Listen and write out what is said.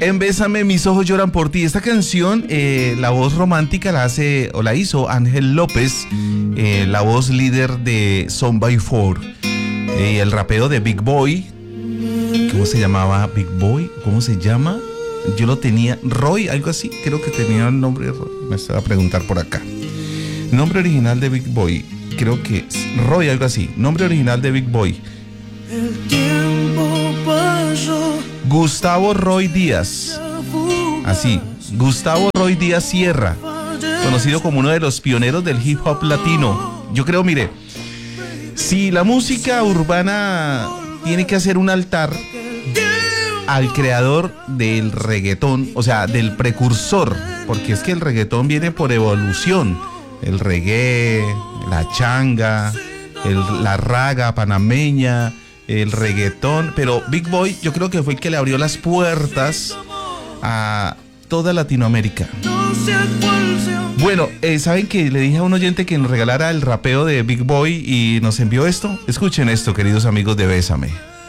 En Bésame, mis ojos lloran por ti. Esta canción, la voz romántica la hace o la hizo Ángel López, la voz líder de Son by Four. El rapeo de Big Boy. ¿Cómo se llamaba Big Boy? ¿Cómo se llama? Yo lo tenía, Roy, algo así. Creo que tenía el nombre de Roy. Me estaba a preguntar por acá. Nombre original de Big Boy. Creo que es Roy, algo así. Nombre original de Big Boy. El tiempo pasó. Gustavo Roy Díaz. Así, Gustavo Roy Díaz Sierra, conocido como uno de los pioneros del hip hop latino. Yo creo, mire, si la música urbana tiene que hacer un altar al creador del reggaetón, o sea, del precursor, porque es que el reggaetón viene por evolución. El reggae, la changa, la raga panameña, el reggaetón, pero Big Boy yo creo que fue el que le abrió las puertas a toda Latinoamérica. Bueno, ¿saben que le dije a un oyente que nos regalara el rapeo de Big Boy y nos envió esto? Escuchen esto, queridos amigos de Bésame.